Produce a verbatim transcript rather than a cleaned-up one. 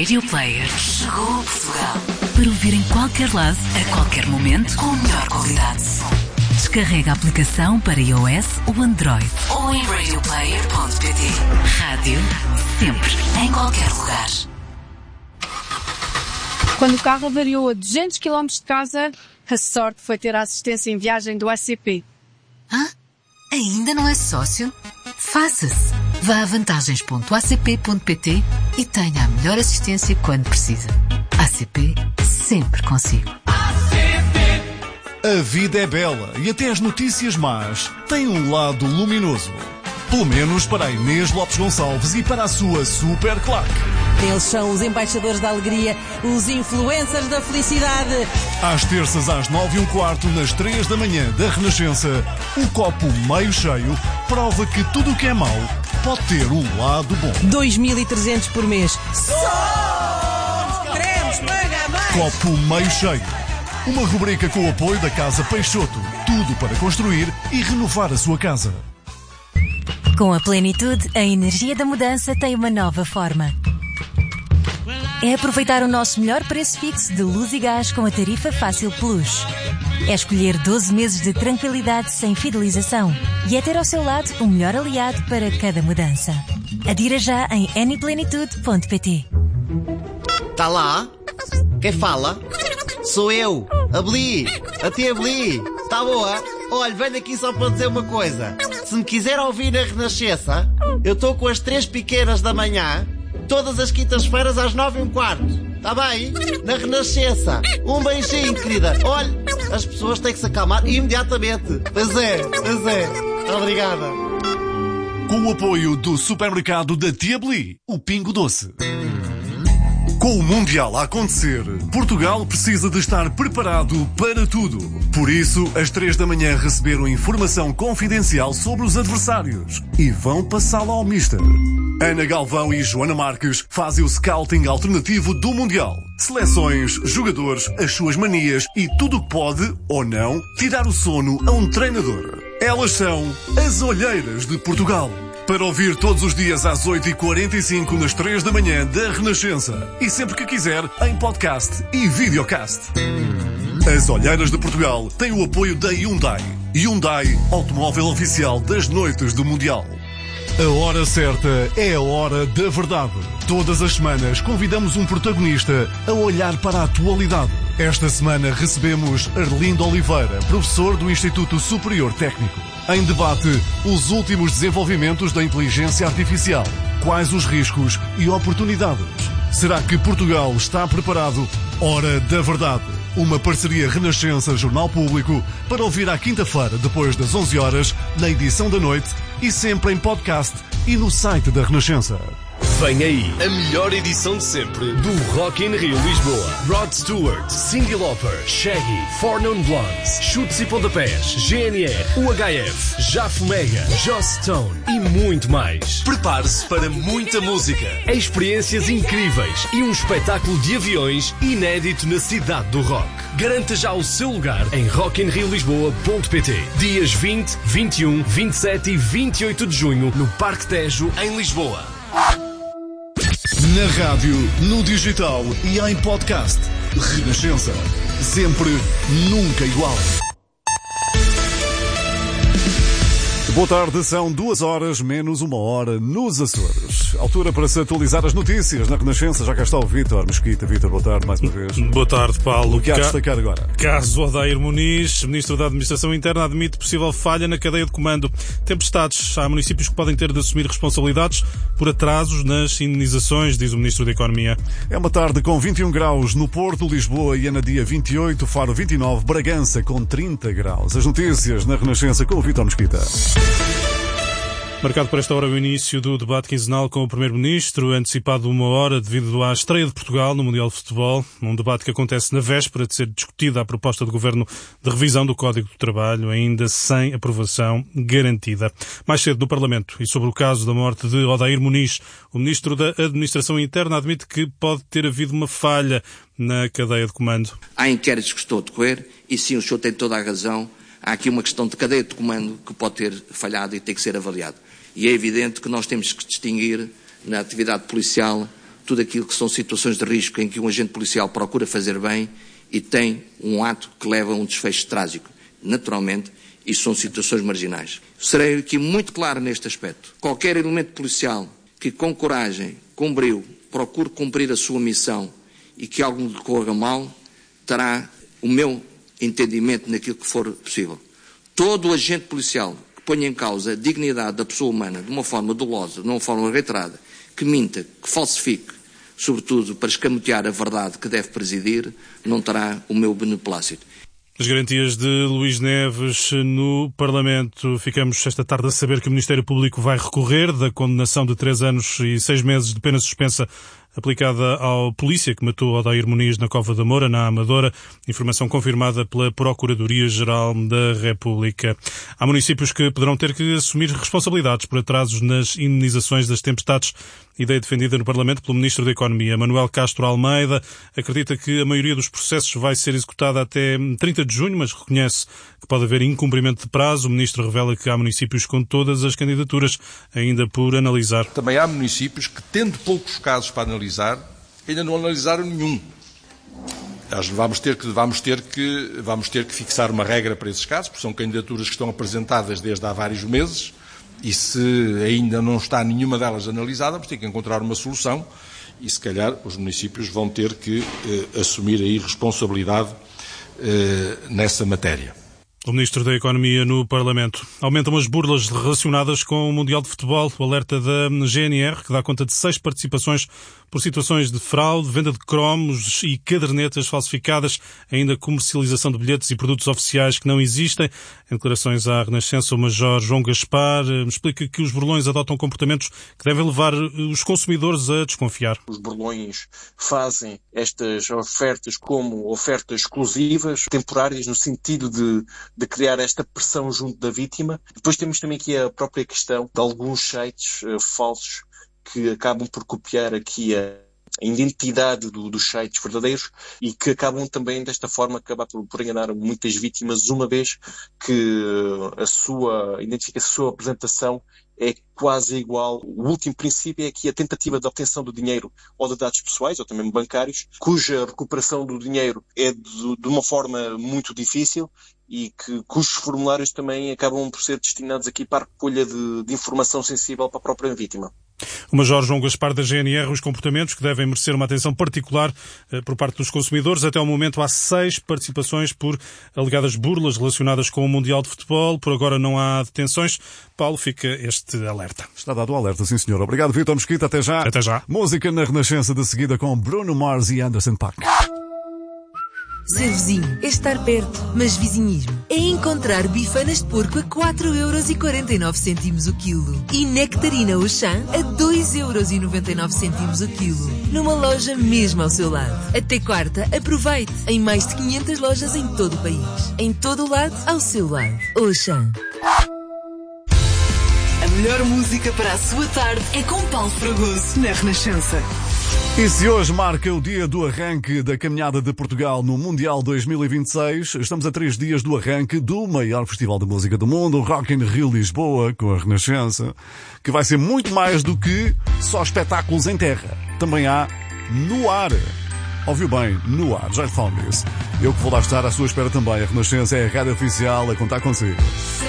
Radio Player chegou a Portugal para ouvir em qualquer lado, a qualquer momento, com a melhor qualidade de som. Descarrega a aplicação para iOS ou Android ou em radio player ponto pt. Rádio, sempre, em qualquer lugar. Quando o carro avariou a duzentos quilómetros de casa, a sorte foi ter a assistência em viagem do A C P. Hã? Ainda não é sócio? Faça-se! Vá a vantagens ponto a c p ponto p t e tenha a melhor assistência quando precisa. A C P, sempre consigo. A vida é bela e até as notícias más têm um lado luminoso. Pelo menos para a Inês Lopes Gonçalves e para a sua super claque. Eles são os embaixadores da alegria, os influencers da felicidade. Às terças, às nove e um quarto, nas três da manhã da Renascença, o copo meio cheio prova que tudo o que é mau pode ter um lado bom. dois mil e trezentos por mês. Só queremos pagar mais. Copo meio cheio. Uma rubrica com o apoio da Casa Peixoto. Tudo para construir e renovar a sua casa. Com a plenitude, a energia da mudança tem uma nova forma. É aproveitar o nosso melhor preço fixo de luz e gás com a tarifa Fácil Plus. É escolher doze meses de tranquilidade sem fidelização. E é ter ao seu lado o melhor aliado para cada mudança. Adira já em eni plenitude ponto p t. Tá lá? Quem fala? Sou eu, a Bli, a tia Bli. Tá boa? Olha, venho aqui só para dizer uma coisa. Se me quiser ouvir na Renascença, eu estou com as três pequenas da manhã, todas as quintas-feiras às nove e um quarto. Tá bem? Na Renascença. Um beijinho, querida. Olha, as pessoas têm que se acalmar imediatamente. Pois é, pois é. Obrigada. Com o apoio do supermercado da Tia Bli, o Pingo Doce. Com o Mundial a acontecer, Portugal precisa de estar preparado para tudo. Por isso, às três da manhã receberam informação confidencial sobre os adversários e vão passá-la ao Mister. Ana Galvão e Joana Marques fazem o scouting alternativo do Mundial. Seleções, jogadores, as suas manias e tudo o que pode, ou não, tirar o sono a um treinador. Elas são as Olheiras de Portugal. Para ouvir todos os dias às oito e quarenta e cinco nas três da manhã da Renascença. E sempre que quiser, em podcast e videocast. As Olheiras de Portugal têm o apoio da Hyundai. Hyundai, automóvel oficial das noites do Mundial. A hora certa é a hora da verdade. Todas as semanas convidamos um protagonista a olhar para a atualidade. Esta semana recebemos Arlindo Oliveira, professor do Instituto Superior Técnico. Em debate, os últimos desenvolvimentos da inteligência artificial. Quais os riscos e oportunidades? Será que Portugal está preparado? Hora da verdade. Uma parceria Renascença Jornal Público para ouvir à quinta-feira, depois das onze horas, na edição da noite e sempre em podcast e no site da Renascença. Vem aí a melhor edição de sempre do Rock in Rio Lisboa. Rod Stewart, Cyndi Lauper, Shaggy, Four Non Blondes, Chutes e Pontapés, G N R, U H F, Jafo Mega, Joss Stone e muito mais. Prepare-se para muita música, experiências incríveis e um espetáculo de aviões inédito na cidade do rock. Garanta já o seu lugar em rock in rio lisboa ponto p t. Dias vinte, vinte e um, vinte e sete e vinte e oito de junho no Parque Tejo, em Lisboa. Na rádio, no digital e em podcast. Renascença. Sempre, nunca igual. Boa tarde, são duas horas menos uma hora nos Açores. Altura para se atualizar as notícias na Renascença. Já cá está o Vítor Mesquita. Vítor, boa tarde mais uma vez. Boa tarde, Paulo. O que há a destacar agora? Caso Odair Muniz, Ministro da Administração Interna, admite possível falha na cadeia de comando. Tempestades. Há municípios que podem ter de assumir responsabilidades por atrasos nas indenizações, diz o Ministro da Economia. É uma tarde com vinte e um graus no Porto, Lisboa e Anadia vinte e oito, Faro vinte e nove, Bragança com trinta graus. As notícias na Renascença com o Vítor Mesquita. Marcado por esta hora o início do debate quinzenal com o Primeiro-Ministro, antecipado uma hora devido à estreia de Portugal no Mundial de Futebol, um debate que acontece na véspera de ser discutida a proposta do Governo de revisão do Código do Trabalho, ainda sem aprovação garantida. Mais cedo no Parlamento, e sobre o caso da morte de Odair Muniz, o Ministro da Administração Interna admite que pode ter havido uma falha na cadeia de comando. Há inquéritos que estão a decorrer, e sim, o senhor tem toda a razão, há aqui uma questão de cadeia de comando que pode ter falhado e tem que ser avaliado. E é evidente que nós temos que distinguir, na atividade policial, tudo aquilo que são situações de risco em que um agente policial procura fazer bem e tem um ato que leva a um desfecho trágico. Naturalmente, isso são situações marginais. Serei aqui muito claro neste aspecto. Qualquer elemento policial que com coragem, com brio, procure cumprir a sua missão e que algo lhe corra mal, terá o meu entendimento naquilo que for possível. Todo agente policial que ponha em causa a dignidade da pessoa humana de uma forma dolosa, de uma forma reiterada, que minta, que falsifique, sobretudo para escamotear a verdade que deve presidir, não terá o meu beneplácito. As garantias de Luís Neves no Parlamento. Ficamos esta tarde a saber que o Ministério Público vai recorrer da condenação de três anos e seis meses de pena suspensa aplicada ao polícia que matou Odair Muniz na Cova da Moura, na Amadora. Informação confirmada pela Procuradoria-Geral da República. Há municípios que poderão ter que assumir responsabilidades por atrasos nas indenizações das tempestades. Ideia defendida no Parlamento pelo Ministro da Economia. Manuel Castro Almeida acredita que a maioria dos processos vai ser executada até trinta de junho, mas reconhece que pode haver incumprimento de prazo. O Ministro revela que há municípios com todas as candidaturas ainda por analisar. Também há municípios que, tendo poucos casos para analisar, ainda não analisaram nenhum. Vamos ter que, vamos ter que, vamos ter que fixar uma regra para esses casos, porque são candidaturas que estão apresentadas desde há vários meses e se ainda não está nenhuma delas analisada, vamos ter que encontrar uma solução e se calhar os municípios vão ter que eh, assumir aí responsabilidade eh, nessa matéria. O Ministro da Economia no Parlamento. Aumentam as burlas relacionadas com o Mundial de Futebol. O alerta da G N R, que dá conta de seis participações por situações de fraude, venda de cromos e cadernetas falsificadas, ainda comercialização de bilhetes e produtos oficiais que não existem. Em declarações à Renascença, o Major João Gaspar explica que os burlões adotam comportamentos que devem levar os consumidores a desconfiar. Os burlões fazem estas ofertas como ofertas exclusivas, temporárias, no sentido de de criar esta pressão junto da vítima. Depois temos também aqui a própria questão de alguns sites uh, falsos que acabam por copiar aqui a, a identidade do, dos sites verdadeiros e que acabam também desta forma acabar por, por enganar muitas vítimas, uma vez que uh, a sua identificação, a sua apresentação é quase igual. O último princípio é aqui a tentativa de obtenção do dinheiro ou de dados pessoais, ou também bancários, cuja recuperação do dinheiro é de, de uma forma muito difícil e que, cujos formulários também acabam por ser destinados aqui para a recolha de, de informação sensível para a própria vítima. O Major João Gaspar da G N R, os comportamentos que devem merecer uma atenção particular eh, por parte dos consumidores. Até ao momento há seis participações por alegadas burlas relacionadas com o Mundial de Futebol. Por agora não há detenções. Paulo, fica este alerta. Está dado o alerta, sim senhor. Obrigado, Vítor Mesquita. Até já. Até já. Música na Renascença de seguida com Bruno Mars e Anderson .Paak. Ser vizinho é estar perto, mas vizinhismo é encontrar bifanas de porco a quatro euros e quarenta e nove cêntimos o quilo e nectarina Auchan a dois euros e noventa e nove cêntimos o quilo, numa loja mesmo ao seu lado. Até quarta, aproveite em mais de quinhentas lojas em todo o país. Em todo o lado, ao seu lado. Auchan. A melhor música para a sua tarde é com Paulo Fragoso na Renascença. E se hoje marca o dia do arranque da caminhada de Portugal no Mundial dois mil e vinte e seis, estamos a três dias do arranque do maior festival de música do mundo, o Rock in Rio Lisboa, com a Renascença, que vai ser muito mais do que só espetáculos em terra. Também há no ar. Ouviu bem, no ar, já lhe falo disso. Eu que vou lá estar à sua espera também. A Renascença é a rádio oficial a contar consigo.